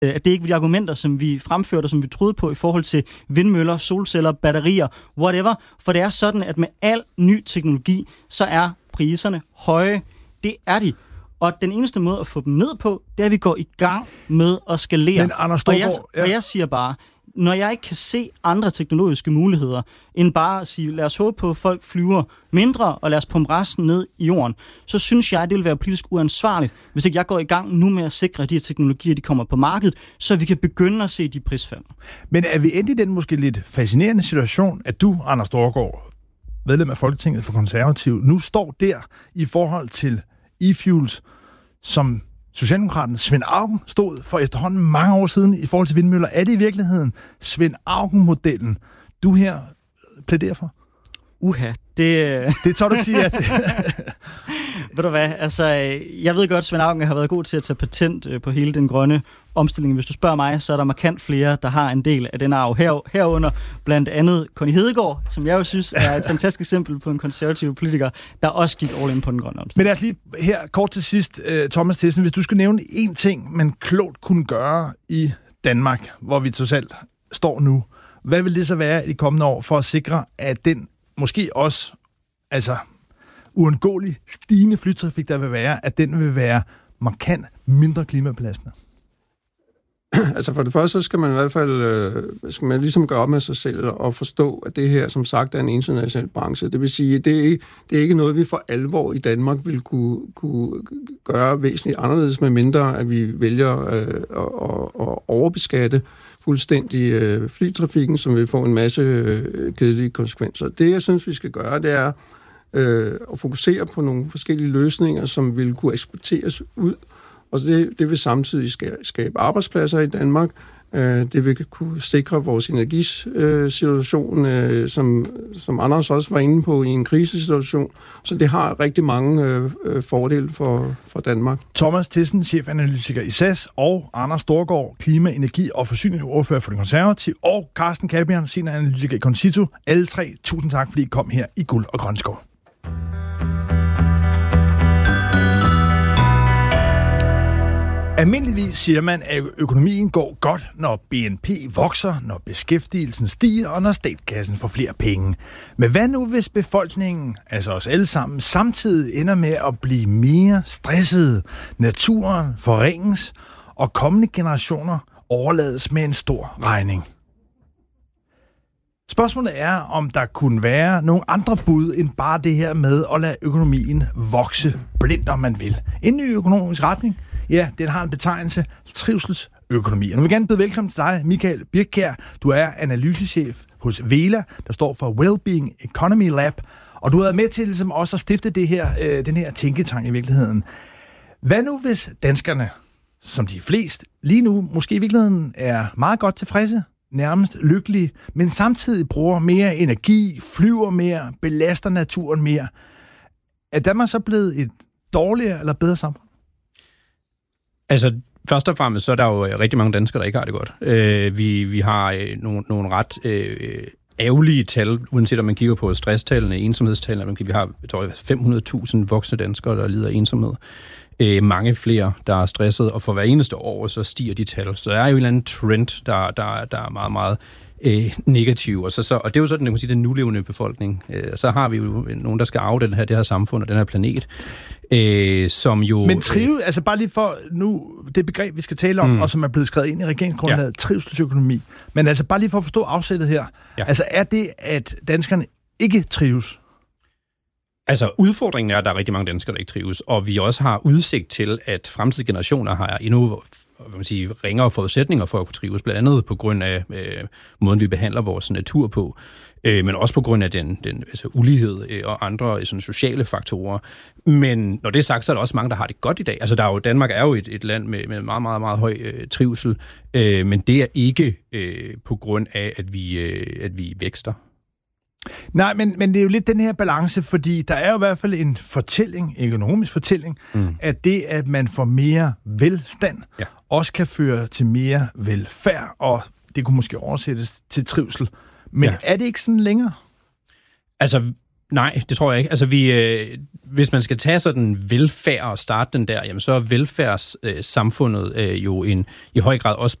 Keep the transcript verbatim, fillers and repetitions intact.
at det ikke var de argumenter, som vi fremførte, og som vi troede på i forhold til vindmøller, solceller, batterier, whatever. For det er sådan, at med al ny teknologi, så er priserne høje. Det er de. Og den eneste måde at få dem ned på, det er, at vi går i gang med at skalere. Men Anders Storgård, og, jeg, ja. og jeg siger bare, når jeg ikke kan se andre teknologiske muligheder, end bare at sige, lad os håbe på, at folk flyver mindre, og lad os pumpe resten ned i jorden, så synes jeg, at det vil være politisk uansvarligt, hvis ikke jeg går i gang nu med at sikre, at de her teknologier de kommer på markedet, så vi kan begynde at se de prisfald. Men er vi endt i den måske lidt fascinerende situation, at du, Anders Storgård, medlem af Folketinget for Konservativ, nu står der i forhold til e-fuels, som Socialdemokraten Svend Auken stod for efterhånden mange år siden i forhold til vindmøller. Er det i virkeligheden Svend Auken-modellen, du her plæderer for? Uha, det... Det tør du ikke sige ja til. Ved du hvad, altså, jeg ved godt, at Svend Auken har været god til at tage patent på hele den grønne omstilling. Hvis du spørger mig, så er der markant flere, der har en del af den arv her, herunder. Blandt andet Connie Hedegaard, som jeg jo synes er et fantastisk eksempel på en konservativ politiker, der også gik all in på den grønne omstilling. Men lad os lige her kort til sidst, Thomas Tessen, hvis du skal nævne én ting, man klogt kunne gøre i Danmark, hvor vi trods alt står nu, hvad vil det så være i de kommende år for at sikre, at den måske også, altså uundgåelig stigende flytrafik, der vil være, at den vil være markant mindre klimabelastende? Altså for det første, så skal man i hvert fald øh, skal man ligesom gøre op med sig selv og forstå, at det her, som sagt, er en international branche. Det vil sige, at det er ikke, det er ikke noget, vi for alvor i Danmark vil kunne, kunne gøre væsentligt anderledes, med mindre at vi vælger øh, at, at overbeskatte fuldstændig øh, flytrafikken, som vil få en masse øh, kedelige konsekvenser. Det, jeg synes, vi skal gøre, det er øh, at fokusere på nogle forskellige løsninger, som vil kunne eksporteres ud. Og det, det vil samtidig skabe arbejdspladser i Danmark. Det vil kunne sikre vores energisituation, som, som Anders også var inde på, i en krisesituation. Så det har rigtig mange fordele for, for Danmark. Thomas Tessen, chefanalytiker i S A S, og Anders Storgård, klima-, energi- og forsyningsordfører for Den Konservative, og Carsten Kabian, senioranalytiker i Concito. Alle tre, tusind tak, fordi I kom her i Guld og Grønskov. Almindeligvis siger man, at økonomien går godt, når B N P vokser, når beskæftigelsen stiger og når statskassen får flere penge. Men hvad nu, hvis befolkningen, altså os alle sammen, samtidig ender med at blive mere stressede, naturen forringes og kommende generationer overlades med en stor regning? Spørgsmålet er, om der kunne være nogle andre bud end bare det her med at lade økonomien vokse blindt, om man vil. En ny økonomisk retning? Ja, den har en betegnelse, trivselsøkonomi. Og nu vil jeg gerne byde velkommen til dig, Michael Birkkjær. Du er analysechef hos VELA, der står for Wellbeing Economy Lab. Og du har været med til ligesom også at stifte det her, øh, den her tænketank i virkeligheden. Hvad nu, hvis danskerne, som de flest, lige nu måske i virkeligheden er meget godt tilfredse, nærmest lykkelige, men samtidig bruger mere energi, flyver mere, belaster naturen mere? Er Danmark så blevet et dårligere eller bedre samfund? Altså, først og fremmest, så er der jo rigtig mange danskere, der ikke har det godt. Øh, vi, vi har øh, nogle, nogle ret øh, ærgerlige tal, uanset om man kigger på stresstallene, ensomhedstallene. Vi har fem hundrede tusind voksne danskere, der lider af ensomhed. Øh, mange flere, der er stresset, og for hver eneste år, så stiger de tal. Så der er jo en eller anden trend, der, der, der er meget, meget øh, negativ. Og, så, så, og det er jo sådan, man kan sige, den nulevende befolkning. Øh, så har vi jo nogen, der skal arve den her, det her samfund og den her planet. Øh, som jo... Men trive, øh, altså bare lige for nu, det begreb, vi skal tale om, mm. og som er blevet skrevet ind i regeringsgrundlaget, ja. Trivselsøkonomi. Men altså bare lige for at forstå afsættet her. Ja. Altså er det, at danskerne ikke trives? Altså udfordringen er, at der er rigtig mange danskere, der ikke trives, og vi også har udsigt til, at fremtidige generationer har endnu hvad man siger, ringere forudsætninger for at kunne trives, blandt andet på grund af øh, måden, vi behandler vores natur på, øh, men også på grund af den, den altså, ulighed øh, og andre sådan, sociale faktorer. Men når det er sagt, så er der også mange, der har det godt i dag. Altså der er jo, Danmark er jo et, et land med, med meget, meget, meget høj øh, trivsel, øh, men det er ikke øh, på grund af, at vi, øh, at vi vækster. Nej, men, men det er jo lidt den her balance, fordi der er jo i hvert fald en fortælling, en økonomisk fortælling, mm. at det, at man får mere velstand, ja. også kan føre til mere velfærd, og det kunne måske oversættes til trivsel. Men ja. er det ikke sådan længere? Altså, Nej, det tror jeg ikke. Altså, vi, øh, hvis man skal tage sådan velfærd og starte den der, jamen, så er velfærdssamfundet øh, jo en, i høj grad også